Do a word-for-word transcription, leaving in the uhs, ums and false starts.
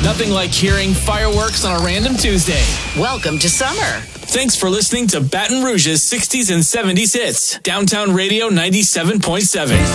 Nothing like hearing fireworks on a random Tuesday. Welcome to summer. Thanks for listening to Baton Rouge's sixties and seventies hits. Downtown Radio ninety-seven point seven.